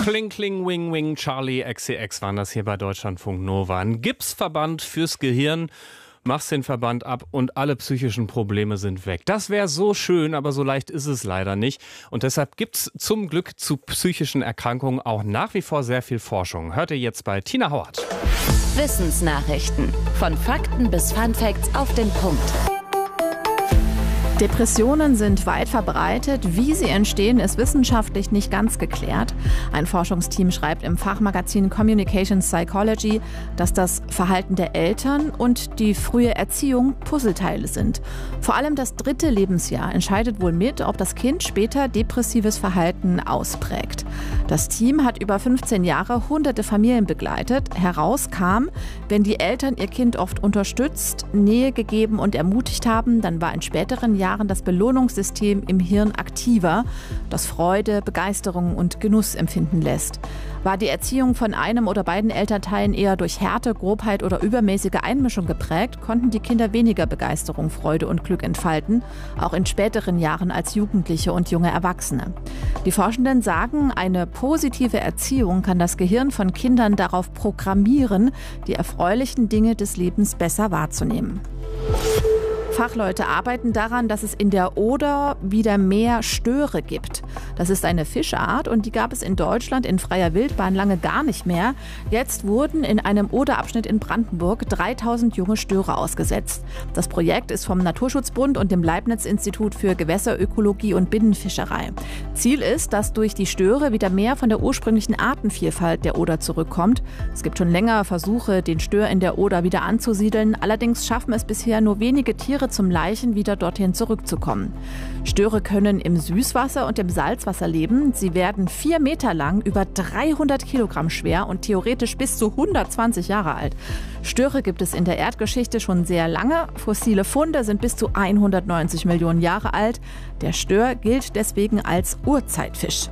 Kling, kling, wing, wing, Charlie XCX waren das hier bei Deutschlandfunk Nova. Ein Gipsverband fürs Gehirn. Machst den Verband ab und alle psychischen Probleme sind weg. Das wäre so schön, aber so leicht ist es leider nicht. Und deshalb gibt's zum Glück zu psychischen Erkrankungen auch nach wie vor sehr viel Forschung. Hört ihr jetzt bei Tina Howard. Wissensnachrichten. Von Fakten bis Funfacts auf den Punkt. Depressionen sind weit verbreitet. Wie sie entstehen, ist wissenschaftlich nicht ganz geklärt. Ein Forschungsteam schreibt im Fachmagazin Communication Psychology, dass das Verhalten der Eltern und die frühe Erziehung Puzzleteile sind. Vor allem das 3. Lebensjahr entscheidet wohl mit, ob das Kind später depressives Verhalten ausprägt. Das Team hat über 15 Jahre hunderte Familien begleitet. Heraus kam, wenn die Eltern ihr Kind oft unterstützt, Nähe gegeben und ermutigt haben, dann war in späteren Jahren das Belohnungssystem im Hirn aktiver, das Freude, Begeisterung und Genuss empfinden lässt. War die Erziehung von einem oder beiden Elternteilen eher durch Härte, Grobheit oder übermäßige Einmischung geprägt, konnten die Kinder weniger Begeisterung, Freude und Glück entfalten, auch in späteren Jahren als Jugendliche und junge Erwachsene. Die Forschenden sagen, eine positive Erziehung kann das Gehirn von Kindern darauf programmieren, die erfreulichen Dinge des Lebens besser wahrzunehmen. Fachleute arbeiten daran, dass es in der Oder wieder mehr Störe gibt. Das ist eine Fischart und die gab es in Deutschland in freier Wildbahn lange gar nicht mehr. Jetzt wurden in einem Oderabschnitt in Brandenburg 3000 junge Störe ausgesetzt. Das Projekt ist vom Naturschutzbund und dem Leibniz-Institut für Gewässerökologie und Binnenfischerei. Ziel ist, dass durch die Störe wieder mehr von der ursprünglichen Artenvielfalt der Oder zurückkommt. Es gibt schon länger Versuche, den Stör in der Oder wieder anzusiedeln. Allerdings schaffen es bisher nur wenige Tiere zum Laichen wieder dorthin zurückzukommen. Störe können im Süßwasser und im Salzwasser leben. Sie werden 4 Meter lang, über 300 Kilogramm schwer und theoretisch bis zu 120 Jahre alt. Störe gibt es in der Erdgeschichte schon sehr lange. Fossile Funde sind bis zu 190 Millionen Jahre alt. Der Stör gilt deswegen als Urzeitfisch.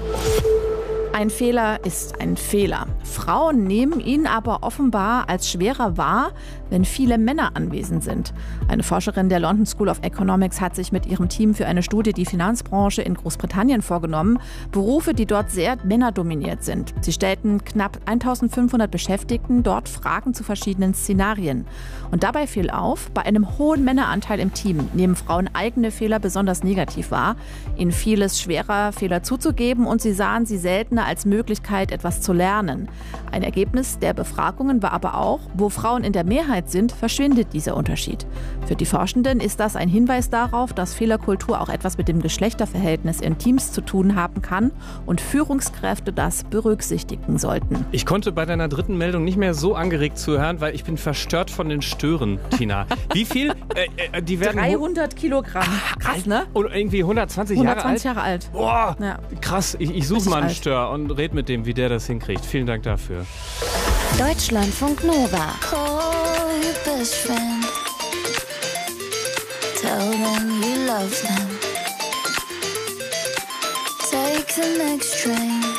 Ein Fehler ist ein Fehler. Frauen nehmen ihn aber offenbar als schwerer wahr, wenn viele Männer anwesend sind. Eine Forscherin der London School of Economics hat sich mit ihrem Team für eine Studie die Finanzbranche in Großbritannien vorgenommen. Berufe, die dort sehr männerdominiert sind. Sie stellten knapp 1500 Beschäftigten dort Fragen zu verschiedenen Szenarien. Und dabei fiel auf, bei einem hohen Männeranteil im Team nehmen Frauen eigene Fehler besonders negativ wahr. Ihnen fiel es schwerer, Fehler zuzugeben und sie sahen sie seltener als Möglichkeit, etwas zu lernen. Ein Ergebnis der Befragungen war aber auch, wo Frauen in der Mehrheit sind, verschwindet dieser Unterschied. Für die Forschenden ist das ein Hinweis darauf, dass Fehlerkultur auch etwas mit dem Geschlechterverhältnis in Teams zu tun haben kann und Führungskräfte das berücksichtigen sollten. Ich konnte bei deiner dritten Meldung nicht mehr so angeregt zuhören, weil ich bin verstört von den Stören, Tina. Wie viel? Die werden 300 Kilogramm. Krass, ne? Und irgendwie 120 Jahre alt. Boah, ja. Krass. Ich suche mal einen alt. Stör und red mit dem, wie der das hinkriegt. Vielen Dank dafür. Deutschlandfunk Nova. Call your best friend. Tell them you love them. Take the next train.